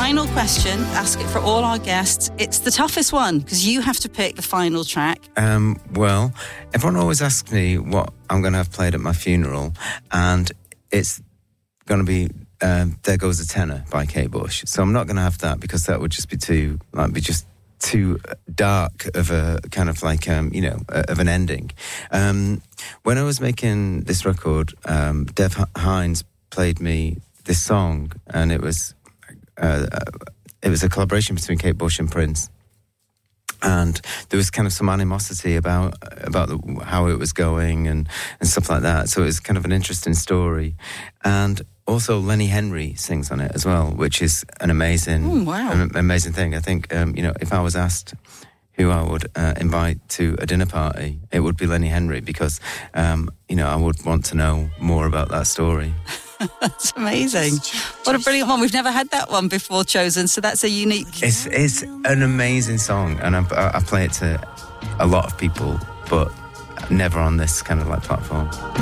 final question. Ask it for all our guests. It's the toughest one because you have to pick the final track. Well, everyone always asks me what I'm going to have played at my funeral, and it's going to be There Goes a Tenor by Kate Bush. So I'm not going to have that because that would just be too dark of a kind of like, of an ending. When I was making this record, Dev Hynes played me this song, and it was a collaboration between Kate Bush and Prince. And there was kind of some animosity about how it was going and stuff like that. So it was kind of an interesting story. And also Lenny Henry sings on it as well, which is an amazing, amazing thing. I think, if I was asked who I would invite to a dinner party, it would be Lenny Henry because, I would want to know more about that story. That's amazing. What a brilliant one. We've never had that one before chosen, so that's a unique... It's an amazing song, and I play it to a lot of people, but never on this kind of like platform.